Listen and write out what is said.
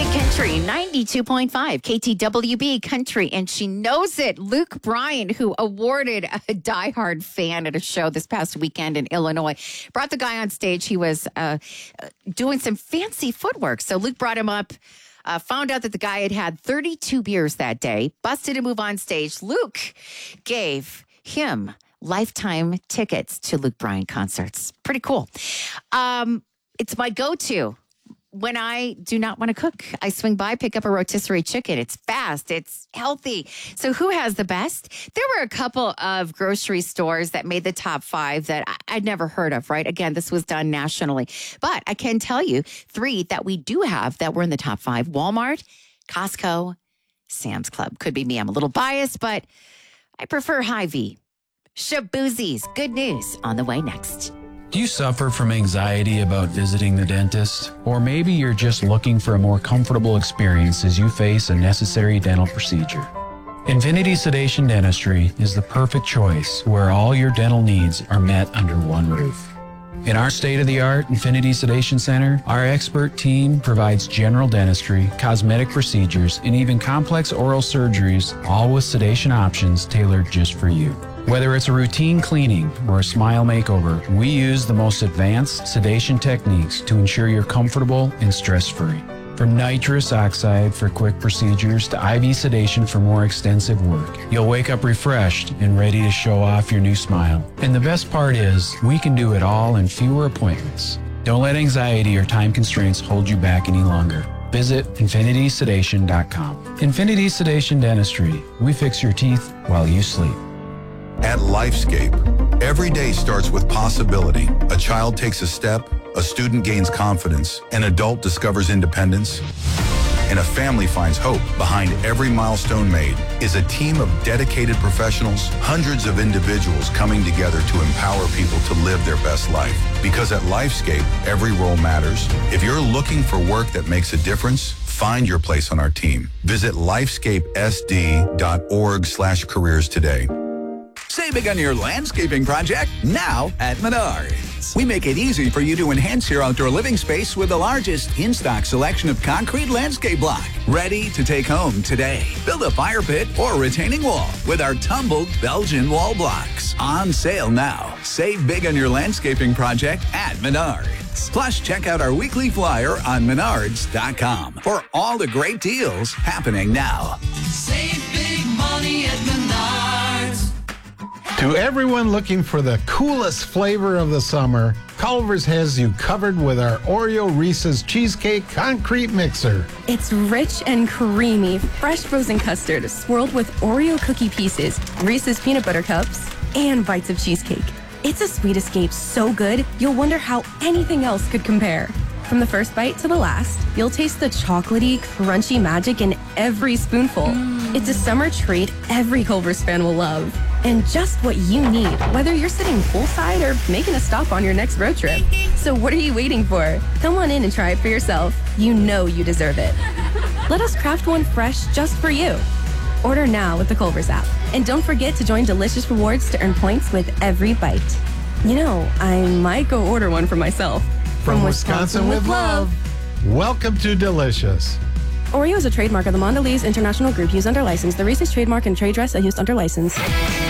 Country 92.5 KTWB Country, and she knows it. Luke Bryan, who awarded a diehard fan at a show this past weekend in Illinois, brought the guy on stage. He was doing some fancy footwork. So Luke brought him up, found out that the guy had had 32 beers that day, busted a move on stage. Luke gave him lifetime tickets to Luke Bryan concerts. Pretty cool. It's my go-to. When I do not want to cook, I swing by, pick up a rotisserie chicken. It's fast. It's healthy. So who has the best? There were a couple of grocery stores that made the top 5 that I'd never heard of, right? Again, this was done nationally. But I can tell you 3 that we do have that were in the top 5. Walmart, Costco, Sam's Club. Could be me. I'm a little biased, but I prefer Hy-Vee. Shaboozie's good news on the way next. Do you suffer from anxiety about visiting the dentist? Or maybe you're just looking for a more comfortable experience as you face a necessary dental procedure. Infinity Sedation Dentistry is the perfect choice where all your dental needs are met under one roof. In our state-of-the-art Infinity Sedation Center, our expert team provides general dentistry, cosmetic procedures, and even complex oral surgeries, all with sedation options tailored just for you. Whether it's a routine cleaning or a smile makeover, we use the most advanced sedation techniques to ensure you're comfortable and stress-free. From nitrous oxide for quick procedures to IV sedation for more extensive work, you'll wake up refreshed and ready to show off your new smile. And the best part is, we can do it all in fewer appointments. Don't let anxiety or time constraints hold you back any longer. Visit infinitysedation.com. Infinity Sedation Dentistry. We fix your teeth while you sleep. At Lifescape, every day starts with possibility. A child takes a step, a student gains confidence, an adult discovers independence, and a family finds hope. Behind every milestone made is a team of dedicated professionals, hundreds of individuals coming together to empower people to live their best life. Because at Lifescape, every role matters. If you're looking for work that makes a difference, find your place on our team. Visit lifescapesd.org/careers today. Save big on your landscaping project now at Menards. We make it easy for you to enhance your outdoor living space with the largest in-stock selection of concrete landscape block. Ready to take home today. Build a fire pit or retaining wall with our tumbled Belgian wall blocks. On sale now. Save big on your landscaping project at Menards. Plus, check out our weekly flyer on Menards.com for all the great deals happening now. Save big money at Menards. To everyone looking for the coolest flavor of the summer, Culver's has you covered with our Oreo Reese's Cheesecake Concrete Mixer. It's rich and creamy, fresh frozen custard swirled with Oreo cookie pieces, Reese's peanut butter cups, and bites of cheesecake. It's a sweet escape so good, you'll wonder how anything else could compare. From the first bite to the last, you'll taste the chocolatey, crunchy magic in every spoonful. It's a summer treat every Culver's fan will love. And just what you need, whether you're sitting poolside or making a stop on your next road trip. So what are you waiting for? Come on in and try it for yourself. You know you deserve it. Let us craft one fresh just for you. Order now with the Culver's app. And don't forget to join Delicious Rewards to earn points with every bite. You know, I might go order one for myself. From Wisconsin with love. Welcome to Delicious. Oreo is a trademark of the Mondelez International Group used under license. The Reese's trademark and trade dress are used under license.